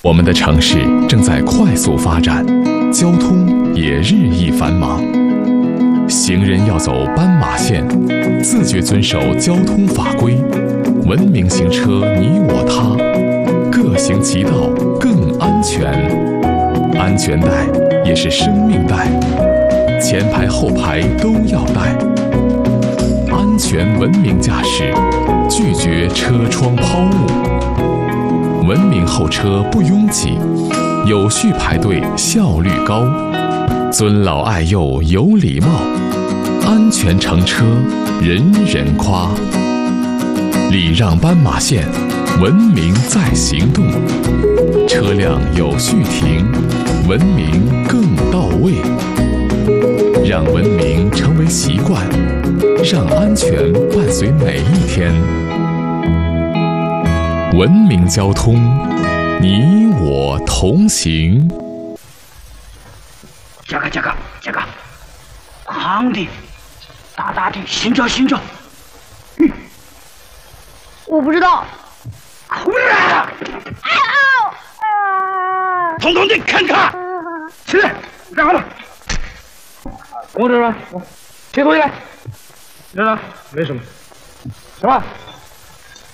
我们的城市正在快速发展，交通也日益繁忙。行人要走斑马线，自觉遵守交通法规，文明行车你我他，各行其道更安全。安全带也是生命带，前排后排都要带。安全文明驾驶，拒绝车窗抛物。文明候车不拥挤，有序排队效率高，尊老爱幼有礼貌，安全乘车人人夸。礼让斑马线，文明在行动，车辆有序停，文明更到位。让文明成为习惯，让安全伴随每一天。文明交通，你我同行。 这个，胖的，大的，寻找。 我不知道。 统统的看看，起来，干啥呢？跟我这边，切东西来。这没什么，行吧？